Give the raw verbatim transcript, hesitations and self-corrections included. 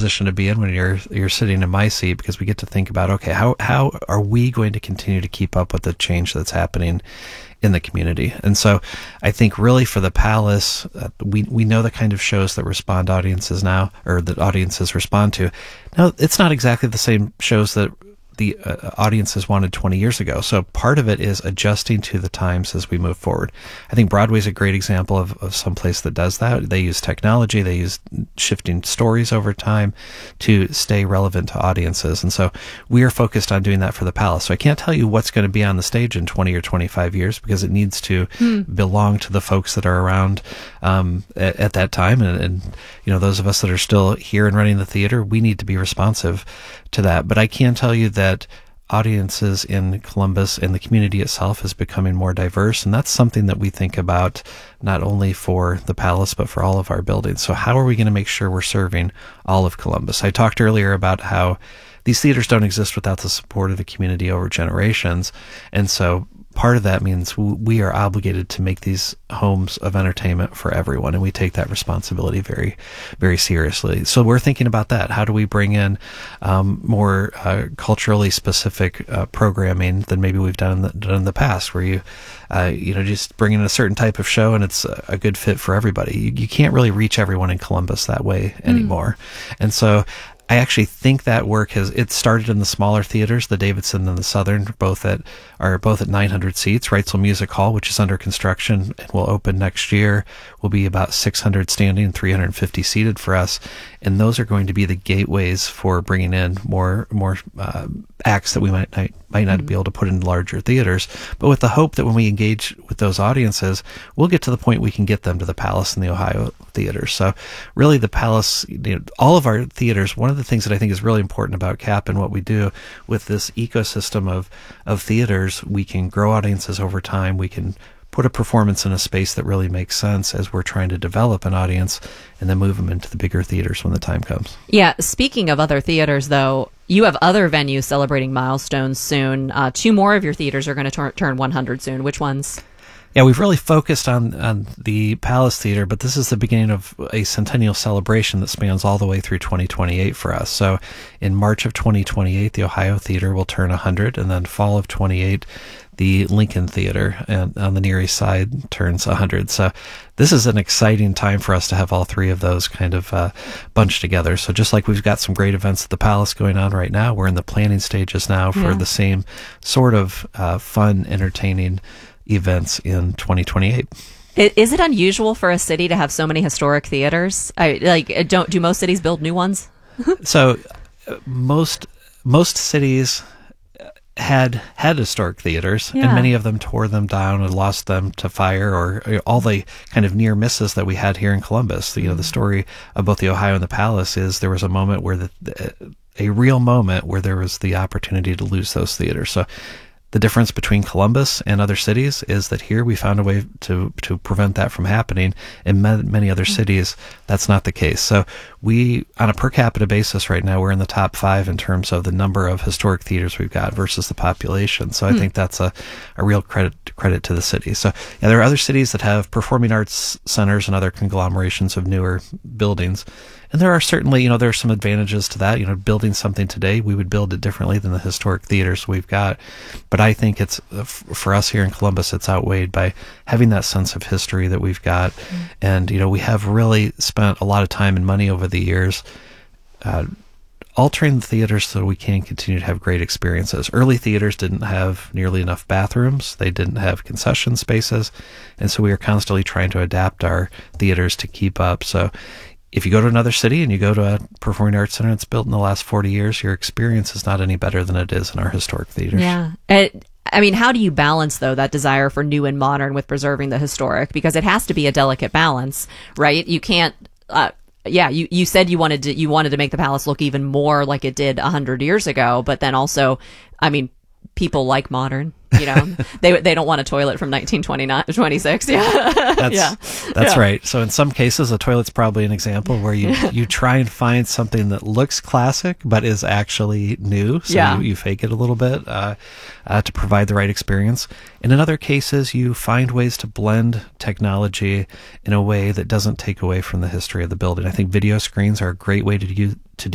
position to be in when you're you're sitting in my seat, because we get to think about, okay, how how are we going to continue to keep up with the change that's happening in the community? And so I think really for the Palace, uh, we we know the kind of shows that respond audiences now, or that audiences respond to. Now, it's not exactly the same shows that the uh, audiences wanted twenty years ago. So part of it is adjusting to the times as we move forward. I think Broadway's a great example of, of some place that does that. They use technology, they use shifting stories over time to stay relevant to audiences. And so we are focused on doing that for the Palace. So I can't tell you what's going to be on the stage in twenty or twenty-five years, because it needs to hmm. belong to the folks that are around um, at, at that time. And, and, you know, those of us that are still here and running the theater, we need to be responsive to that. But I can tell you that audiences in Columbus and the community itself is becoming more diverse, and that's something that we think about not only for the Palace but for all of our buildings. So how are we going to make sure we're serving all of Columbus? I talked earlier about how these theaters don't exist without the support of the community over generations, and so part of that means we are obligated to make these homes of entertainment for everyone, and we take that responsibility very, very seriously. So we're thinking about that. How do we bring in um, more uh, culturally specific uh, programming than maybe we've done in the, done in the past, where you, uh, you know, just bring in a certain type of show and it's a, a good fit for everybody. You, you can't really reach everyone in Columbus that way anymore, mm. and so I actually think that work has, it started in the smaller theaters, the Davidson and the Southern, both at, are both at nine hundred seats. Wrightsville Music Hall, which is under construction and will open next year, will be about six hundred standing and three hundred fifty seated for us. And those are going to be the gateways for bringing in more, more, uh, acts that we might not, might not mm-hmm. be able to put in larger theaters, but with the hope that when we engage with those audiences, we'll get to the point we can get them to the Palace and the Ohio theaters. So really the Palace, you know, all of our theaters, one of the things that I think is really important about C A P and what we do with this ecosystem of, of theaters, we can grow audiences over time. We can put a performance in a space that really makes sense as we're trying to develop an audience, and then move them into the bigger theaters when the time comes. Yeah, speaking of other theaters, though, you have other venues celebrating milestones soon. Uh, two more of your theaters are going to tur- turn one hundred soon. Which ones? Yeah, we've really focused on, on the Palace Theater, but this is the beginning of a centennial celebration that spans all the way through twenty twenty-eight for us. So in March of twenty twenty-eight, the Ohio Theater will turn one hundred, and then fall of twenty-eight, the Lincoln Theater and on the Near East Side turns one hundred. So this is an exciting time for us to have all three of those kind of uh, bunched together. So just like we've got some great events at the Palace going on right now, we're in the planning stages now for yeah. the same sort of uh, fun, entertaining events in twenty twenty-eight. Is it unusual for a city to have so many historic theaters? I, like, don't do most cities build new ones? So uh, most most cities had had historic theaters, yeah. and many of them tore them down and lost them to fire, or, or all the kind of near misses that we had here in Columbus. You know, the story of both the Ohio and the Palace is there was a moment where the, the a real moment where there was the opportunity to lose those theaters. So the difference between Columbus and other cities is that here we found a way to to prevent that from happening. In many other cities, that's not the case. So we, on a per capita basis right now, we're in the top five in terms of the number of historic theaters we've got versus the population. So I hmm. think that's a, a real credit credit to the city. So yeah, there are other cities that have performing arts centers and other conglomerations of newer buildings. And there are certainly, you know, there are some advantages to that. You know, building something today, we would build it differently than the historic theaters we've got. But I think it's, for us here in Columbus, it's outweighed by having that sense of history that we've got. Mm-hmm. And, you know, we have really spent a lot of time and money over the years uh, altering the theaters so we can continue to have great experiences. Early theaters didn't have nearly enough bathrooms. They didn't have concession spaces. And so we are constantly trying to adapt our theaters to keep up. So if you go to another city and you go to a performing arts center that's built in the last forty years, your experience is not any better than it is in our historic theaters. Yeah. It, I mean, how do you balance, though, that desire for new and modern with preserving the historic? Because it has to be a delicate balance, right? You can't, uh, yeah, you, you said you wanted to, you wanted to make the Palace look even more like it did a hundred years ago, but then also, I mean, people like modern. You know, they they don't want a toilet from nineteen twenty-nine, twenty-six. Yeah, that's yeah. that's yeah. right. So in some cases, a toilet's probably an example where you you try and find something that looks classic but is actually new. So yeah. you, you fake it a little bit uh, uh, to provide the right experience. And in other cases, you find ways to blend technology in a way that doesn't take away from the history of the building. I think video screens are a great way to use to do